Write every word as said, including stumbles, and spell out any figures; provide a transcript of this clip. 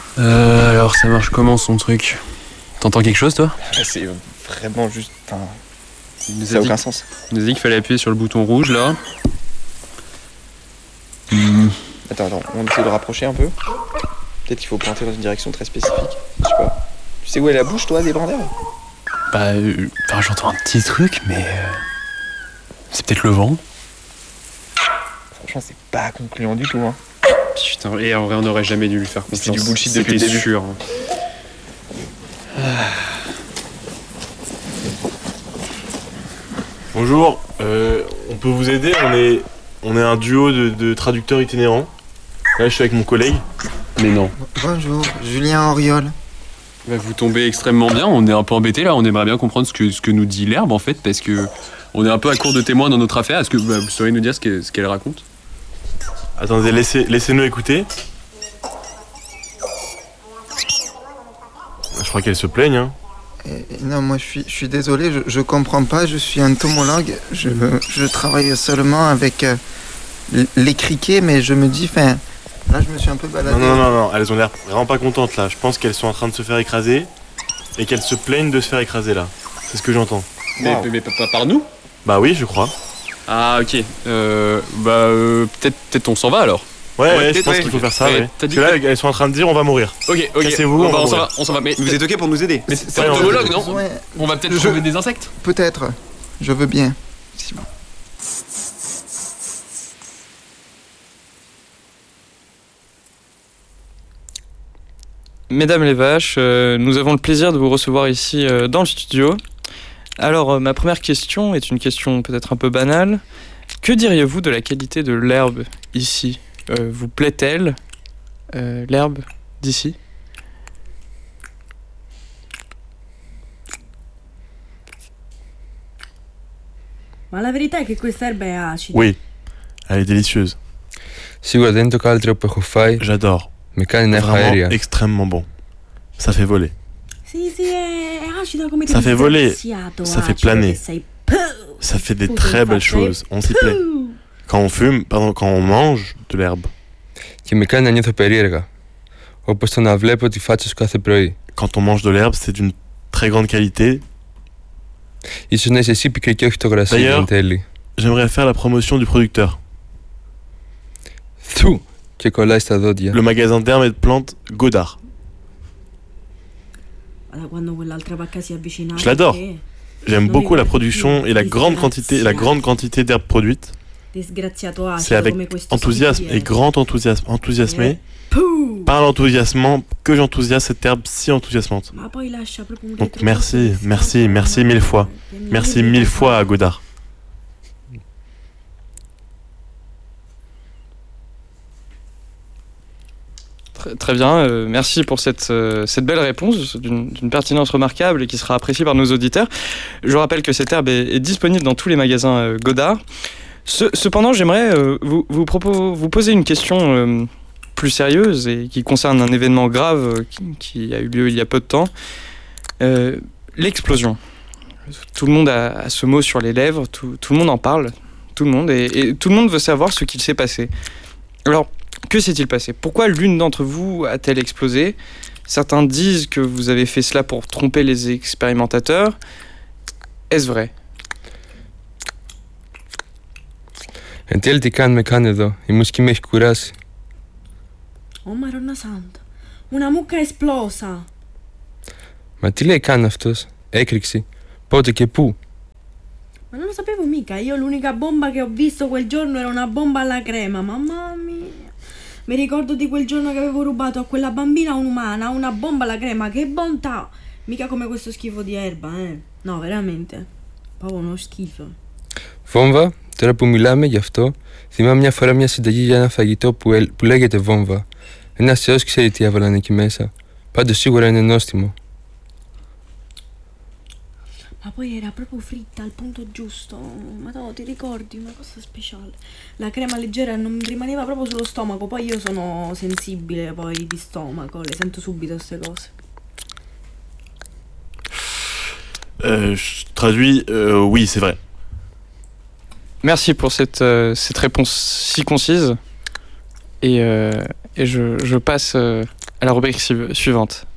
Euh, alors ça marche comment son truc? T'entends quelque chose toi? C'est vraiment juste... Enfin, il ça n'a aucun sens. Il nous a dit qu'il fallait appuyer sur le bouton rouge là. Mmh. Attends, attends, on essaie de rapprocher un peu. Peut-être qu'il faut pointer dans une direction très spécifique. Je sais pas. Tu sais où est la bouche toi des brins d'herbe? Bah, euh, enfin, j'entends un petit truc mais... Euh, c'est peut-être le vent. Franchement c'est pas concluant du tout hein. Putain, et en vrai on n'aurait jamais dû lui faire confiance. C'est du bullshit depuis le début. C'était sûr. Ah. Bonjour, euh, on peut vous aider? On est, on est un duo de, de traducteurs itinérants. Là je suis avec mon collègue. Mais non. Bonjour, Julien Auriol. Bah, vous tombez extrêmement bien, on est un peu embêtés là, on aimerait bien comprendre ce que, ce que nous dit l'herbe en fait, parce que on est un peu à court de témoins dans notre affaire. Est-ce que bah, vous sauriez nous dire ce qu'elle, ce qu'elle raconte? Attendez, laissez, laissez-nous écouter. Je crois qu'elle se plaigne, hein. Euh, non, moi je suis, je suis désolé, je, je comprends pas, je suis entomologue, je, je travaille seulement avec euh, les criquets, mais je me dis, enfin, là je me suis un peu baladé. Non, non, non, non, elles ont l'air vraiment pas contentes là. Je pense qu'elles sont en train de se faire écraser et qu'elles se plaignent de se faire écraser là. C'est ce que j'entends. Mais, wow. mais, mais pas par nous? Bah oui, je crois. Ah ok, euh, bah euh, peut-être, peut-être on s'en va alors. Ouais, ouais, ouais je pense ouais, qu'il faut faire ça. Ouais. Ouais. Parce que là, elles sont en train de dire on va mourir. Ok, ok. Cassez-vous, on, on, va, va on s'en va, on s'en va. Mais vous êtes ok pour nous aider? Mais c'est, c'est un entomologue, non? Ouais. On va peut-être je... trouver des insectes. Peut-être. Je veux bien. Si bon. Mesdames les vaches, euh, nous avons le plaisir de vous recevoir ici euh, dans le studio. Alors, euh, ma première question est une question peut-être un peu banale. Que diriez-vous de la qualité de l'herbe ici? euh, Vous plaît-elle, euh, l'herbe d'ici? Ma la verità è che questa erba è acida. Oui, elle est délicieuse. J'adore. Vraiment extrêmement bon. Ça fait voler. Sì, sì, è acida come Ça fait voler, ça fait planer. Ça fait des très belles choses. On s'y plaît. Quand on fume, pardon, quand on mange de l'herbe. Quand on mange de l'herbe, c'est d'une très grande qualité. D'ailleurs, j'aimerais faire la promotion du producteur. Le magasin d'herbes et de plantes Godard. Je l'adore. J'aime beaucoup la production et la grande quantité, la grande quantité d'herbes produites. C'est avec enthousiasme et grand enthousiasme, enthousiasmé, par l'enthousiasme que j'enthousiasme cette herbe si enthousiasmante. Donc merci, merci, merci mille fois. Merci mille fois à Godard. Très, très bien, euh, merci pour cette, euh, cette belle réponse d'une, d'une pertinence remarquable et qui sera appréciée par nos auditeurs. Je rappelle que cette herbe est, est disponible dans tous les magasins euh, Godard. Ce, cependant, j'aimerais euh, vous, vous, propos, vous poser une question euh, plus sérieuse et qui concerne un événement grave euh, qui, qui a eu lieu il y a peu de temps. Euh, l'explosion. Tout le monde a, a ce mot sur les lèvres, tout, tout le monde en parle, tout le monde, et, et tout le monde veut savoir ce qu'il s'est passé. Alors, que s'est-il passé? Pourquoi l'une d'entre vous a-t-elle explosé? Certains disent que vous avez fait cela pour tromper les expérimentateurs. Est-ce vrai? Εν τέλει τι κάνουμε καν εδώ, η μουσική με έχει κουράσει. Oh Maronna Santa, una mucca esplosa. Μα τι λέει καν αυτός, έκρηξη, πότε και πού? Ma non lo sapevo mica, io l'unica bomba che ho visto quel giorno era una bomba alla crema, mamma mia. Mi ricordo di quel giorno che avevo rubato a quella bambina un'umana, una bomba alla crema, che bontà! Mica come questo schifo di erba, eh. No, veramente. Proprio uno schifo. Βόμβα, τώρα που μιλάμε γι' αυτό, θυμάμαι μια φορά μια συνταγή για ένα φαγητό που, ελ, που λέγεται βόμβα. Ένας θεός ξέρει τι έβαλαν εκεί μέσα. Πάντως σίγουρα είναι νόστιμο. Ma poi era proprio fritta al punto giusto. Ma no, ti ricordi? Una cosa speciale. La crema leggera non mi rimaneva proprio sullo stomaco. Poi io sono sensibile poi di stomaco, le sento subito queste cose. Euh, je traduis, euh, oui, c'est vrai. Merci pour cette, euh, cette réponse si concise. Et, euh, et je, je passe euh, À la rubrique suivante.